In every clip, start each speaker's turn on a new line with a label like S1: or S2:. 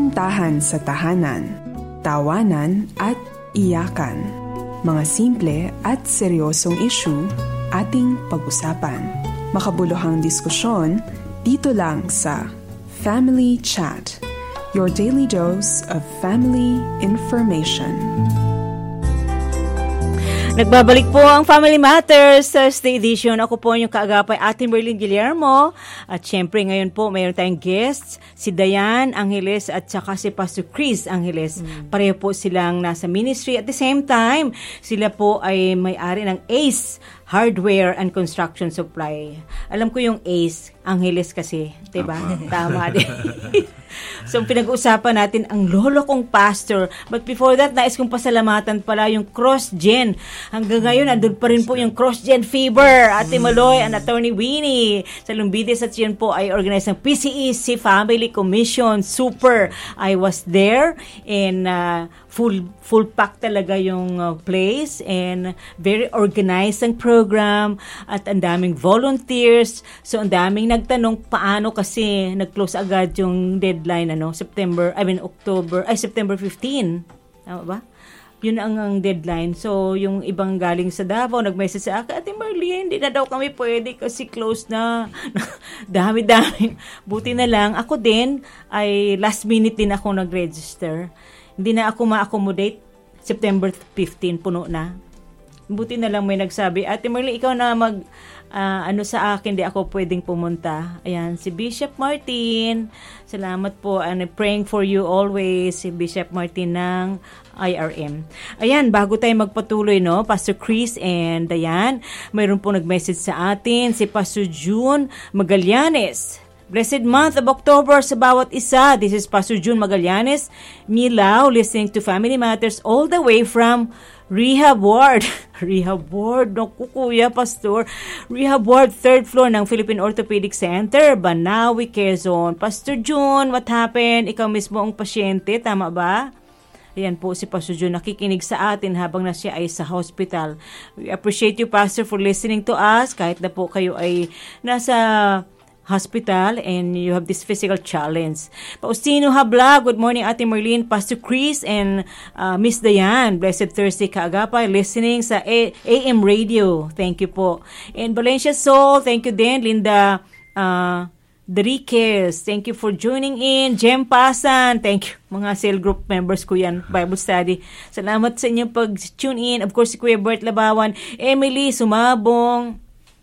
S1: kasintahan sa tahanan, tawanan at iyakan. Mga simple at seryosong issue ating pag-usapan. Makabuluhang diskusyon dito lang sa Family Chat, your daily dose of family information.
S2: Nagbabalik po ang Family Matters Thursday edition. Ako po yung kaagapay Ate Merlin Guillermo. At syempre ngayon po mayroon tayong guests, si Diane Angeles at saka si Pastor Chris Angeles. Pareho po silang nasa ministry. At the same time, sila po ay may-ari ng ACE Hardware and Construction Supply. Alam ko yung ACE, Angeles kasi, diba? Tama din. So, pinag-uusapan natin ang lolo kong pastor. But before that, nais kong pasalamatan pala yung cross-gen. Hanggang ngayon, andun pa rin po yung cross-gen fever. Ate Maloy and Attorney Winnie. Sa Lumbides at yun po ay organize ng PCEC Family Commission. Super. I was there and full pack talaga yung place and very organized ang program at ang daming volunteers. So, ang daming nagtanong paano kasi nag-close agad yung deadline, September 15. Tama ba? Yun ang deadline. So, yung ibang galing sa Davao, nag-message sa akin, Ate Marlene, hindi na daw kami pwede kasi close na. Dami-dami. Buti na lang. Ako din, ay last minute din ako nag-register. Hindi na ako ma-accommodate. September 15, puno na. Buti na lang may nagsabi, Ate Marlene, ikaw na sa akin, di ako pwedeng pumunta. Ayan, si Bishop Martin. Salamat po. And praying for you always, si Bishop Martin ng IRM. Ayan, bago tayo magpatuloy, Pastor Chris and Diane, mayroon po nag-message sa atin, si Pastor June Magallanes. Blessed month of October sa bawat isa. This is Pastor June Magallanes, Milao, listening to Family Matters all the way from Rehab Ward. Rehab Ward, naku kuya, Pastor. Rehab Ward, 3rd floor ng Philippine Orthopedic Center, Banawi, Quezon. Pastor June, what happened? Ikaw mismo ang pasyente, tama ba? Ayan po si Pastor June, nakikinig sa atin habang na siya ay sa hospital. We appreciate you, Pastor, for listening to us. Kahit na po kayo ay nasa hospital and you have this physical challenge. Paustino Habla, good morning Ate Marlene, Pastor Chris and Miss Diane. Blessed Thursday kaagapay, listening sa AM radio. Thank you po. And Valencia Soul, thank you din. Linda Deriquez, thank you for joining in. Jem Pasan, thank you. Mga cell group members ko yan, Bible study. Salamat sa inyong pag-tune in. Of course, si Kuya Bert Labawan, Emily Sumabong,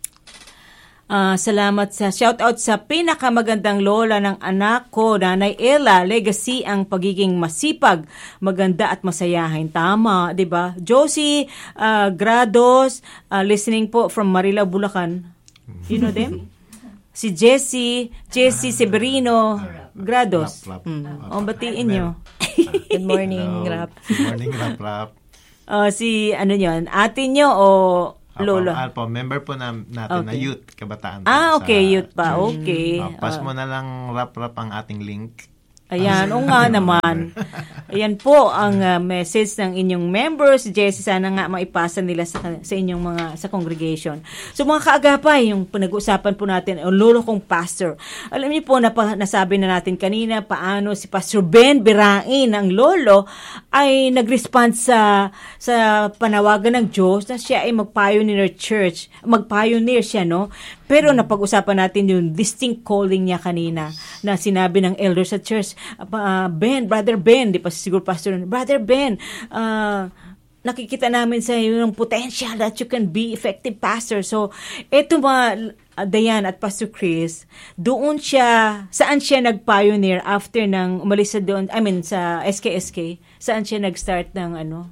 S2: salamat sa shoutout sa pinakamagandang lola ng anak ko, Nanay Ella. Legacy ang pagiging masipag, maganda at masayahin. Tama, 'di ba? Josie Grados, listening po from Marilao, Bulacan. You know them? Si Jessie Severino Grados. Batiin nyo.
S3: Good morning, Rap.
S4: Good morning, Rap.
S2: Si ate nyo o lolo?
S4: Alpo, member po natin na youth, kabataan.
S2: Okay, youth pa. Okay.
S4: Pas mo na lang Rap ang ating link.
S2: Ayan, o nga naman. Ayan po ang message ng inyong members. Jessie, sana nga maipasa nila sa inyong sa congregation. So mga kaagapay, yung pinag-uusapan po natin, ang lolo kong pastor. Alam niyo po, nasabi na natin kanina paano si Pastor Ben Birain, ang lolo, ay nag-respond sa panawagan ng Diyos na siya ay mag-pioneer siya, Pero napag-usapan natin yung distinct calling niya kanina na sinabi ng elder sa church, Brother Ben, di pa siguro pastor, Brother Ben, nakikita namin sa iyo yung potential that you can be effective pastor. So, eto Diane at Pastor Chris, saan siya nag-pioneer after nang umalis sa SKSK? Saan siya nag-start ng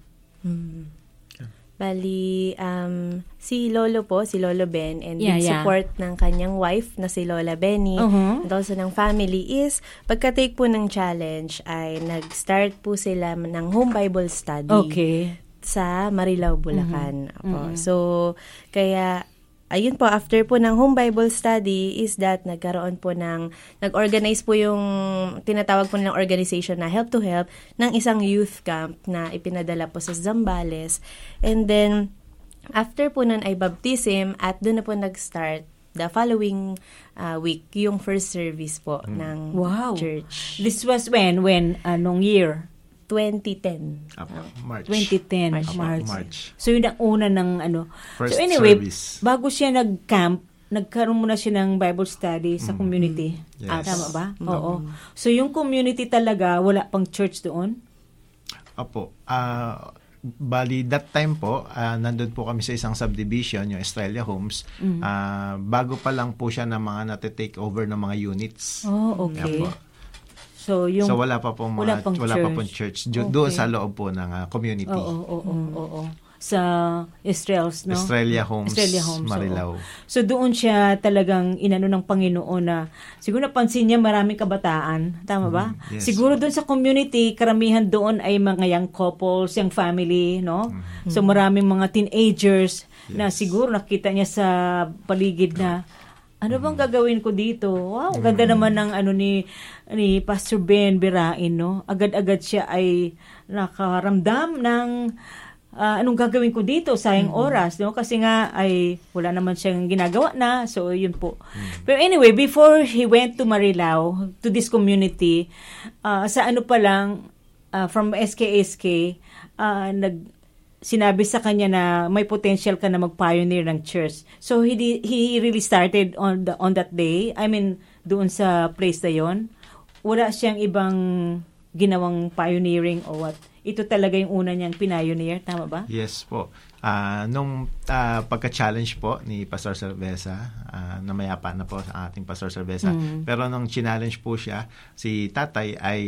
S3: Bali, si Lolo Ben and support ng kanyang wife na si Lola Benny and also ng family is pagka-take po ng challenge ay nag-start po sila ng home Bible study sa Marilao, Bulacan. So, kaya ayun po, after po ng home Bible study is that nagkaroon po nag-organize po yung tinatawag po ng organization na Help to Help ng isang youth camp na ipinadala po sa Zambales. And then, after po nun ay baptism at doon na po nag-start the following week, yung first service po ng church.
S2: This was when? Anong year?
S3: 2010.
S4: March.
S2: 2010.
S4: March.
S2: So, yun ang una ng
S4: first
S2: so anyway,
S4: service.
S2: bago siya nag-camp, nagkaroon muna siya ng Bible study sa community.
S4: Yes.
S2: Tama ba? Oo. So, yung community talaga, wala pang church doon?
S4: Opo. Bali, that time po, nandun po kami sa isang subdivision, yung Estrella Homes. Bago pa lang po siya ng mga nati-take over ng mga units.
S2: Oh, okay. So
S4: wala pa pong church doon sa loob po ng community.
S2: Oo. Sa Estrella Homes,
S4: Marilao.
S2: So doon siya talagang inano ng Panginoon na siguro napansin niya maraming kabataan, tama ba?
S4: Yes.
S2: Siguro doon sa community, karamihan doon ay mga young couples, young family, no? So maraming mga teenagers na siguro nakita niya sa paligid na ano bang gagawin ko dito? Wow, ganda naman ng ni Pastor Ben Birain, no? Agad-agad siya ay nakaramdam ng anong gagawin ko dito, sayang oras, no? Kasi nga ay wala naman siyang ginagawa na. So yun po. Pero anyway, before he went to Marilao, to this community, sa pa lang from SKSK, sinabi sa kanya na may potential ka na mag-pioneer ng church. So he really started on that day. I mean, doon sa place na yon. Wala siyang ibang ginawang pioneering or what. Ito talaga yung una niyang pioneer, tama ba?
S4: Yes po. Nung pagka-challenge po ni Pastor Cerveza, namayapa na po sa ating Pastor Cerveza, pero nung challenge po siya, si tatay ay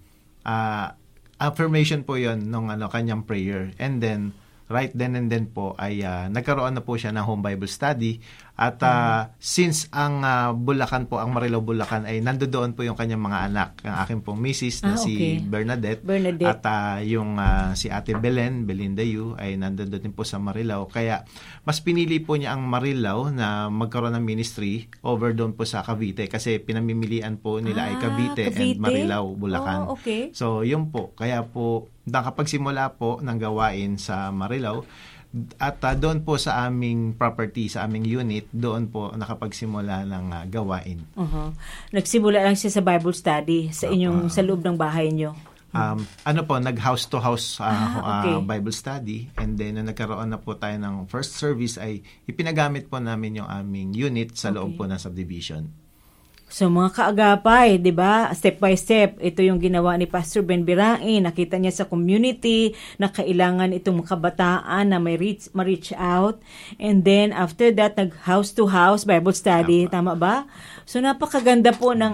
S4: affirmation po yon nung kanyang prayer. And then, right then and then po ay nagkaroon na po siya ng home Bible study. At since ang Bulacan po, ang Marilao Bulacan ay nandoon po yung kanyang mga anak. Ang aking pong misis na si Bernadette. At yung si Ate Belinda Yu ay nandoon din po sa Marilao. Kaya mas pinili po niya ang Marilao na magkaroon ng ministry over doon po sa Cavite. Kasi pinamimilian po nila ay Cavite and Marilao, Bulacan. So yun po. Kaya po nakapagsimula po ng gawain sa Marilao. At doon po sa aming property, sa aming unit, doon po nakapagsimula ng gawain.
S2: Nagsimula lang siya sa Bible study sa inyong sa loob ng bahay nyo?
S4: Nag-house to house Bible study, and then nagkaroon na po tayo ng first service ay ipinagamit po namin yung aming unit sa loob po ng subdivision.
S2: So mga kaagapay, 'di ba? Step by step, ito yung ginawa ni Pastor Ben Birain. Nakita niya sa community na kailangan itong kabataan na ma-reach out. And then after that, nag-house to house Bible study, tama ba? So napakaganda po ng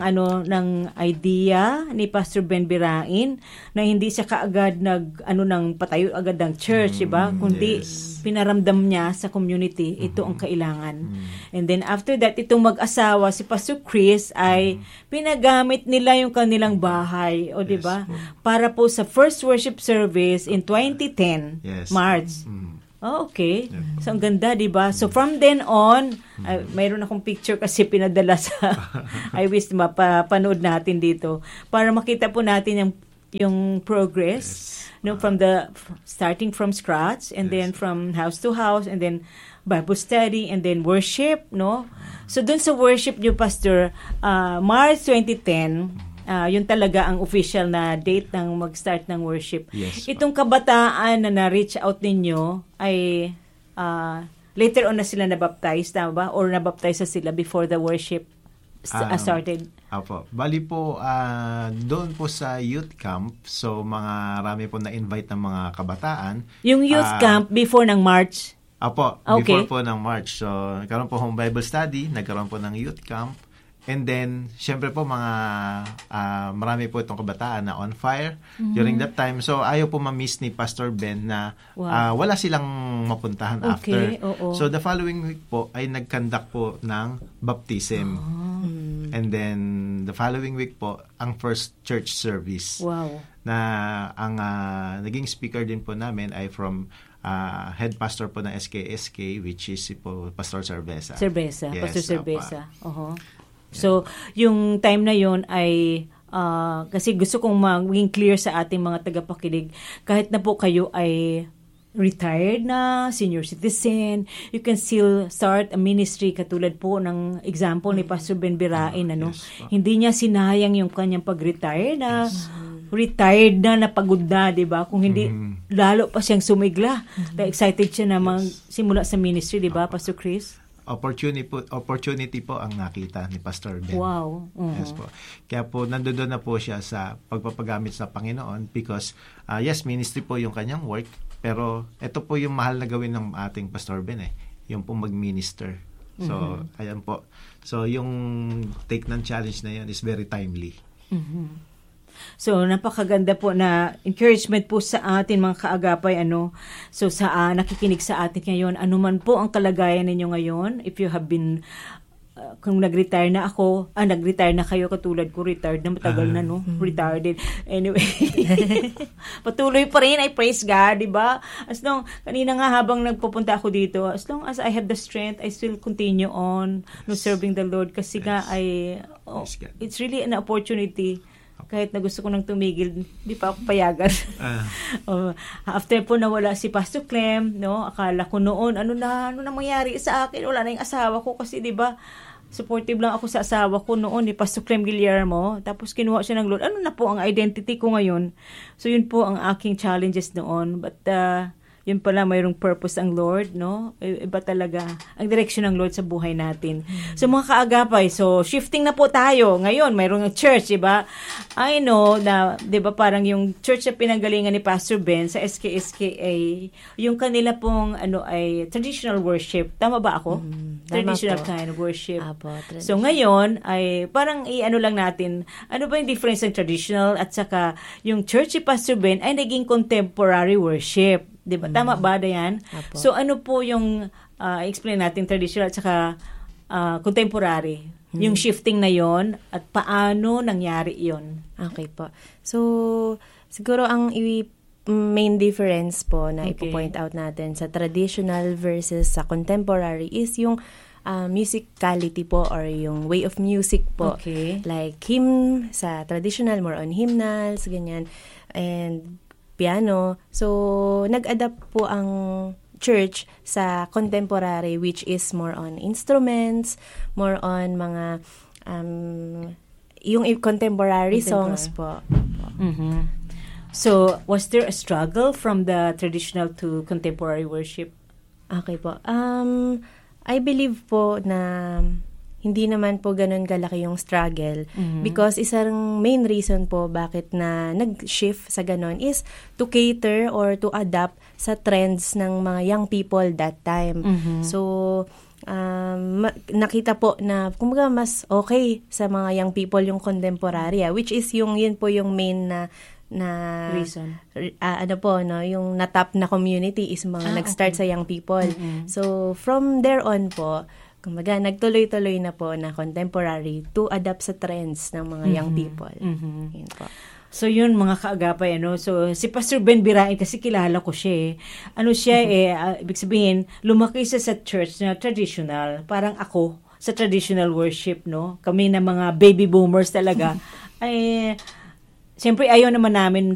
S2: idea ni Pastor Ben Birain na hindi siya kaagad nang patayo agad ng church, 'di ba? Kundi pinaramdam niya sa community, ito ang kailangan. And then after that, itong mag-asawa si Pastor Chris ay pinagamit nila yung kanilang bahay, o di ba? Para po sa first worship service in 2010, March. Okay. So ang ganda, di ba? So from then on, mayroon akong picture kasi pinadala sa I wish mapanood natin dito para makita po natin yung progress. No, from starting from scratch, and then from house to house, and then Bible study, and then worship, no? So dun sa worship niyo, Pastor, March 2010, yun talaga ang official na date ng mag-start ng worship. Itong kabataan na na-reach out ninyo ay later on na sila nabaptize, tama ba? Or nabaptize sila before the worship started?
S4: Apo. Bali po, doon po sa youth camp, so marami po na-invite ng mga kabataan.
S2: Yung youth camp before ng March?
S4: Apo, before po ng March. So, nagkaroon po home Bible study, nagkaroon po ng youth camp, and then, syempre po, marami po itong kabataan na on fire during that time. So, ayaw po ma-miss ni Pastor Ben na wala silang mapuntahan after. So, the following week po ay nag-conduct po ng baptism. And then, the following week po, ang first church service. Na ang naging speaker din po namin ay from head pastor po ng SKSK, which is po Pastor Cerveza.
S2: Pastor Cerveza. So, yung time na yon ay kasi gusto kong maging clear sa ating mga tagapakinig, kahit na po kayo ay retired na, senior citizen, you can still start a ministry katulad po ng example ni Pastor Ben Birain.
S4: Yes.
S2: Hindi niya sinayang yung kanyang pag-retire na retired na, napagod na, di ba? Kung hindi, lalo pa siyang sumigla. Excited siya na simula sa ministry, di ba, Pastor Chris?
S4: Opportunity po ang nakita ni Pastor Ben.
S2: Wow.
S4: Yes po. Kaya po nandoon na po siya sa pagpapagamit sa Panginoon because yes, ministry po yung kanyang work, pero ito po yung mahal na gawin ng ating Pastor Ben yung po mag-minister. So, ayan po. So, yung take ng challenge na yun is very timely.
S2: So, napakaganda po na encouragement po sa atin mga kaagapay. So, sa nakikinig sa atin ngayon, anuman po ang kalagayan ninyo ngayon, if you have been, kung nag-retire na ako, nag-retire na kayo katulad ko, retired na, matagal na, retired din. Anyway, patuloy pa rin, I praise God, di ba? As long, kanina nga habang nagpupunta ako dito, as long as I have the strength, I still continue on serving the Lord kasi nga it's really an opportunity. Kahit na gusto ko nang tumigil, di pa ako payagan. After po nawala si Pastor Clem, akala ko noon, ano na mangyari sa akin? Wala na yung asawa ko kasi, di ba, supportive lang ako sa asawa ko noon ni Pastor Clem Guillermo. Tapos kinuha siya ng Lord. Ano na po ang identity ko ngayon? So, yun po ang aking challenges noon. But, yun pala, mayroong purpose ang Lord, Iba talaga ang direction ng Lord sa buhay natin. So, mga kaagapay, shifting na po tayo. Ngayon, mayroong church, diba? I know na, diba, parang yung church na pinanggalingan ni Pastor Ben sa SKSKA, yung kanila pong, ay traditional worship. Tama ba ako? Traditional kind of worship. So, ngayon, ay parang lang natin, ano ba yung difference ng traditional at saka yung church ni Pastor Ben ay naging contemporary worship. Diba? Tama ba, Dayan? So, ano po yung explain natin traditional at saka contemporary? Yung shifting na yon at paano nangyari yon?
S3: Okay po. So, siguro ang main difference po na ipo-point out natin sa traditional versus sa contemporary is yung musicality po or yung way of music po.
S2: Okay.
S3: Like hymn sa traditional, more on hymnals, ganyan. And piano. So, nag-adapt po ang church sa contemporary which is more on instruments, more on mga yung contemporary songs po.
S2: So, was there a struggle from the traditional to contemporary worship?
S3: Okay po. I believe po na hindi naman po ganun kalaki yung struggle because isang main reason po bakit na nag-shift sa ganun is to cater or to adapt sa trends ng mga young people that time. So, nakita po na kumbaga mas okay sa mga young people yung contemporary, which is yun po yung main na
S2: reason.
S3: Yung natap na community is mga nag-start sa young people. So, from there on po, kumbaga, nagtuloy-tuloy na po na contemporary to adapt sa trends ng mga young people. Yun po.
S2: So, yun mga kaagapay, So, si Pastor Ben Birain, kasi kilala ko siya ibig sabihin, lumaki siya sa church na traditional. Parang ako, sa traditional worship, Kami na mga baby boomers talaga. Siyempre, ayaw naman namin